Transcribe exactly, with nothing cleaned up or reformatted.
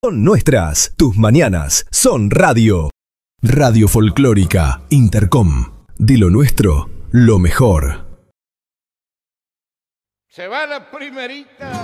Son nuestras, tus mañanas son radio. Radio Folclórica Intercom. De lo nuestro, lo mejor. Se va la primerita.